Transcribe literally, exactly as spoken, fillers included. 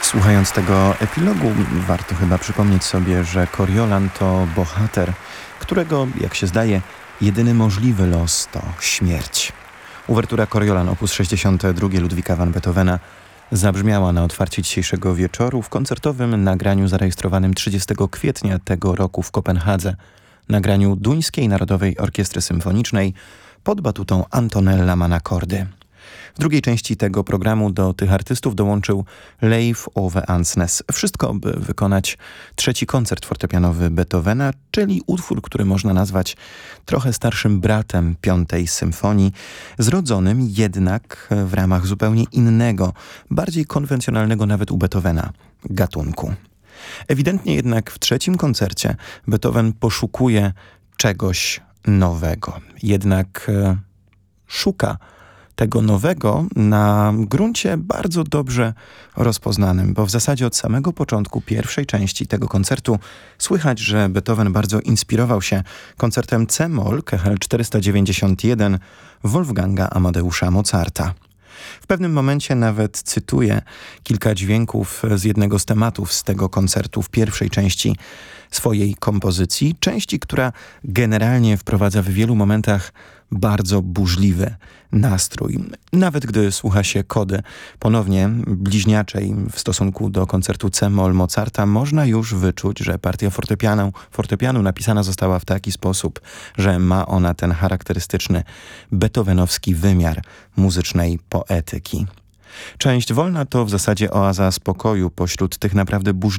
Słuchając tego epilogu, warto chyba przypomnieć sobie, że Coriolan to bohater, którego, jak się zdaje, jedyny możliwy los to śmierć. Uwertura Coriolan op. sześćdziesiąt dwa Ludwika van Beethovena zabrzmiała na otwarcie dzisiejszego wieczoru w koncertowym nagraniu zarejestrowanym trzydziestego kwietnia tego roku w Kopenhadze, nagraniu Duńskiej Narodowej Orkiestry Symfonicznej pod batutą Antonella Manacordy. W drugiej części tego programu do tych artystów dołączył Leif Ove Andsnes. Wszystko, by wykonać trzeci koncert fortepianowy Beethovena, czyli utwór, który można nazwać trochę starszym bratem piątej symfonii, zrodzonym jednak w ramach zupełnie innego, bardziej konwencjonalnego nawet u Beethovena gatunku. Ewidentnie jednak w trzecim koncercie Beethoven poszukuje czegoś nowego. Jednak e, szuka tego nowego na gruncie bardzo dobrze rozpoznanym, bo w zasadzie od samego początku pierwszej części tego koncertu słychać, że Beethoven bardzo inspirował się koncertem C-moll K H L czterysta dziewięćdziesiąt jeden Wolfganga Amadeusza Mozarta. W pewnym momencie nawet cytuję kilka dźwięków z jednego z tematów z tego koncertu w pierwszej części swojej kompozycji, części, która generalnie wprowadza w wielu momentach bardzo burzliwy nastrój. Nawet gdy słucha się kody ponownie bliźniaczej w stosunku do koncertu C-moll Mozarta, można już wyczuć, że partia fortepianu, fortepianu napisana została w taki sposób, że ma ona ten charakterystyczny beethovenowski wymiar muzycznej poetyki. Część wolna to w zasadzie oaza spokoju pośród tych naprawdę burzliwych